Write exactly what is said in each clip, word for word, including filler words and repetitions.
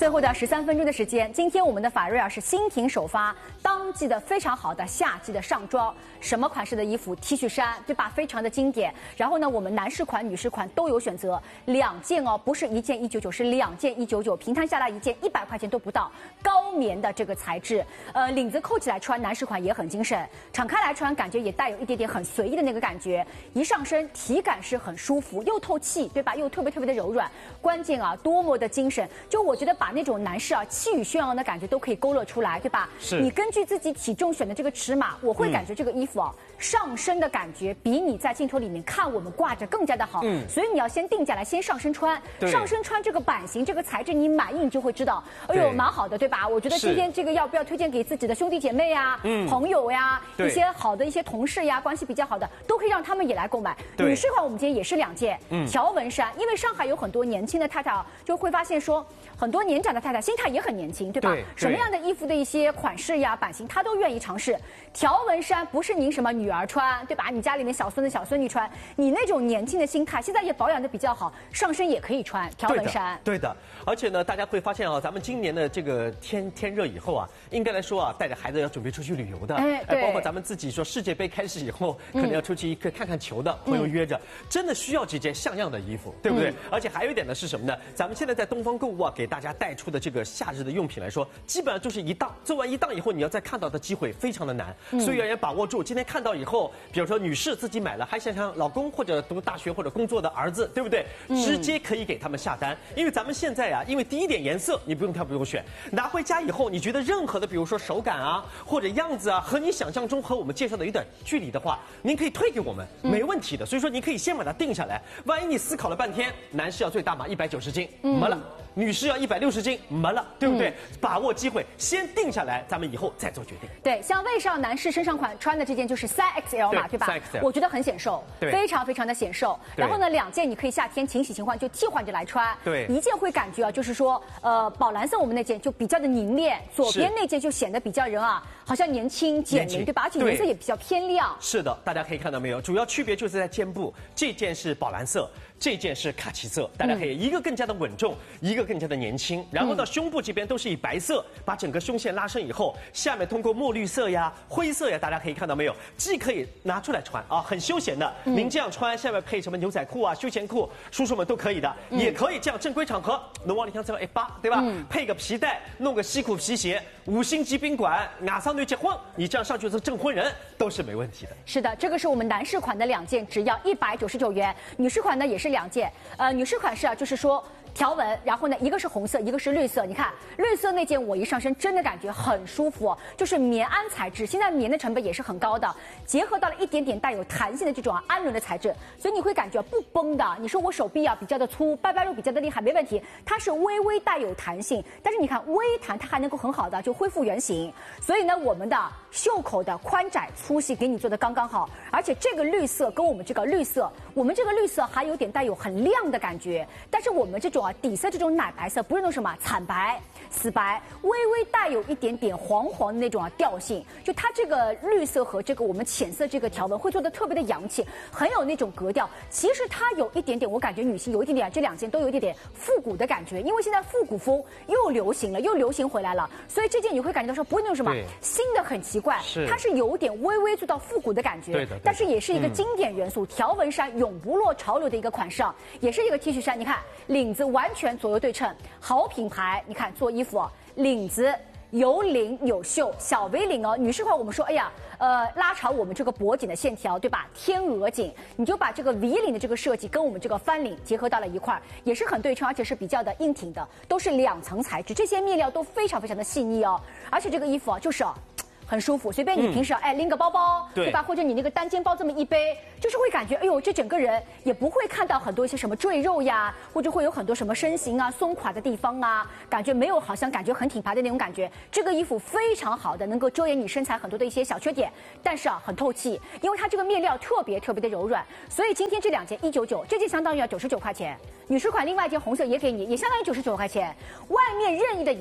最后的十三分钟的时间，今天我们的法瑞尔是新品首发，当季的非常好的夏季的上装，什么款式的衣服 ？T 恤衫，对吧？非常的经典。然后呢，我们男士款、女士款都有选择，两件哦，不是一件一九九，是两件一九九，平摊下来一件一百块钱都不到，高棉的这个材质，呃，领子扣起来穿，男士款也很精神，敞开来穿，感觉也带有一点点很随意的那个感觉，一上身体感是很舒服，又透气，对吧？又特别特别的柔软，关键啊，多么的精神！就我觉得把那种男士啊气宇轩昂的感觉都可以勾勒出来，对吧？ 是。 你根据自己体重选的这个尺码，我会感觉这个衣服啊、嗯、上身的感觉比你在镜头里面看我们挂着更加的好。嗯。所以你要先定下来，先上身穿，上身穿这个版型、这个材质，你满意你就会知道，哎呦，蛮好的，对吧？我觉得今天这个要不要推荐给自己的兄弟姐妹呀、嗯、朋友呀，一些好的一些同事呀，关系比较好的，都可以让他们也来购买。女士款我们今天也是两件，嗯，条纹衫，因为上海有很多年轻的太太啊，就会发现说，很多年长的太太心态也很年轻，对吧？对，什么样的衣服的一些款式呀、版型，她都愿意尝试。条纹衫不是您什么女儿穿，对吧？你家里面小孙子、小孙女穿，你那种年轻的心态，现在也保养的比较好，上身也可以穿条纹衫。 对的，对的。而且呢，大家会发现啊，咱们今年的这个天天热以后啊，应该来说啊，带着孩子要准备出去旅游的，哎，对，包括咱们自己说世界杯开始以后，可能要出去看看球的朋友约着，嗯、真的需要这件像样的衣服，对不对？嗯、而且还有一点呢是什么呢？咱们现在在东方购物啊，给大家带出的这个夏日的用品来说，基本上就是一档，做完一档以后，你要再看到的机会非常的难，嗯、所以要把握住。今天看到以后，比如说女士自己买了，还想想老公或者读大学或者工作的儿子，对不对？直接可以给他们下单，因为咱们现在呀、啊，因为第一点颜色你不用挑不用选，拿回家以后你觉得任何的，比如说手感啊或者样子啊，和你想象中和我们介绍的有点距离的话，您可以退给我们，没问题的。所以说您可以先把它定下来，万一你思考了半天，男士要最大码一百九十斤，没了。女士要一百六十斤，没了，对不对？嗯、把握机会，先定下来，咱们以后再做决定。 对，像卫少男士身上款穿的这件就是 三 X L 码， 对, 对吧？我觉得很显瘦，非常非常的显瘦。然后呢，两件你可以夏天勤洗勤换，就替换着来穿。对，一件会感觉啊，就是说，呃，宝蓝色我们那件就比较的凝练，左边那件就显得比较人啊，好像年轻减龄，对吧？而且颜色也比较偏亮。 是的，大家可以看到没有？主要区别就是在肩部，这件是宝蓝色。这件是卡其色，大家可以一个更加的稳重，一个更加的年轻。然后到胸部这边都是以白色把整个胸线拉伸以后，下面通过墨绿色呀、灰色呀，大家可以看到没有？既可以拿出来穿啊，很休闲的。您这样穿，下面配什么牛仔裤啊、休闲裤，叔叔们都可以的，也可以这样正规场合，侬往里向这个一扒，对吧？嗯、配个皮带，弄个西裤皮鞋，五星级宾馆，马上就结婚，你这样上去是证婚人都是没问题的。 是的，这个是我们男士款的两件，只要一百九十九元，女士款呢也是。两件，呃，女士款式啊，就是说条纹，然后呢，一个是红色，一个是绿色。你看绿色那件，我一上身真的感觉很舒服，就是棉安材质，现在棉的成本也是很高的，结合到了一点点带有弹性的这种氨纶的材质，所以你会感觉不崩的。你说我手臂啊比较的粗，拜拜肉比较的厉害，没问题，它是微微带有弹性，但是你看微弹它还能够很好的就恢复原形。所以呢，我们的袖口的宽窄粗细给你做的刚刚好，而且这个绿色跟我们这个绿色，我们这个绿色还有点带有很亮的感觉，但是我们这种啊底色这种奶白色不是那种什么惨白、死白，微微带有一点点黄黄的那种啊调性，就它这个绿色和这个我们浅色这个条纹会做的特别的洋气，很有那种格调。其实它有一点点，我感觉女性有一点点，这两件都有一点点复古的感觉，因为现在复古风又流行了，又流行回来了，所以这件你会感觉到说不会那种什么新的很奇怪，它是有点微微做到复古的感觉，对的，但是也是一个经典元素，条纹衫永不落潮流的一个款式，也是一个 T 恤衫，你看领子完全左右对称，好品牌，你看做衣服领子有领有袖，小 V 领哦。女士款我们说，哎呀，呃，拉长我们这个脖颈的线条，对吧？天鹅颈，你就把这个 V 领的这个设计跟我们这个翻领结合到了一块儿，也是很对称，而且是比较的硬挺的，都是两层材质，这些面料都非常非常的细腻哦。而且这个衣服啊，就是啊。很舒服，随便你平时、嗯、哎拎个包包，对吧？或者你那个单肩包这么一背，就是会感觉哎呦，这整个人也不会看到很多一些什么赘肉呀，或者会有很多什么身形啊松垮的地方啊，感觉没有好像感觉很挺拔的那种感觉。这个衣服非常好的能够遮掩你身材很多的一些小缺点，但是啊很透气，因为它这个面料特别特别的柔软，所以今天这两件一九九，这件相当于要九十九块钱。女士款另外一件红色也给你，也相当于九十九块钱。外面任意的一件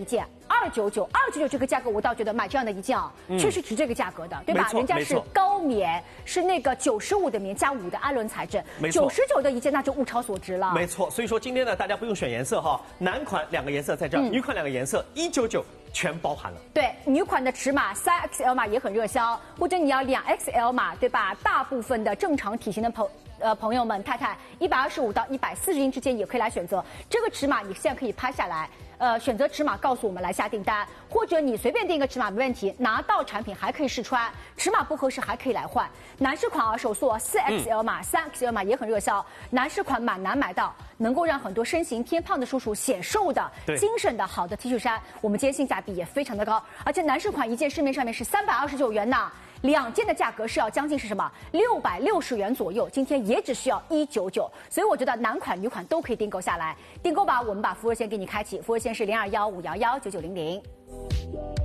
二九九，二九九这个价格我倒觉得买这样的一件啊，嗯、确实值这个价格的，对吧？人家是高棉，是那个九十五的棉加五的氨纶材质，九十九的一件那就物超所值了。 没错，所以说今天呢，大家不用选颜色哈，男款两个颜色在这儿，嗯、女款两个颜色，一九九。全包含了。 对，女款的尺码三 X L 码也很热销，或者你要两 X L 码，对吧？大部分的正常体型的朋呃朋友们，太太一百二十五到一百四十斤之间也可以来选择这个尺码，你现在可以拍下来。呃，选择尺码告诉我们来下订单，或者你随便定一个尺码没问题，拿到产品还可以试穿，尺码不合适还可以来换。男士款啊，手速四 X L 码、三 X L 码也很热销，男士款蛮难买到，能够让很多身形偏胖的叔叔显瘦的、精神的好的 T 恤衫，我们今天性价比也非常的高，而且男士款一件市面上面是三百二十九元呢。两件的价格是要将近是什么六百六十元左右，今天也只需要一九九，所以我觉得男款女款都可以订购下来，订购吧，我们把服务热线给你开启，服务热线是零二幺五幺幺九九零零。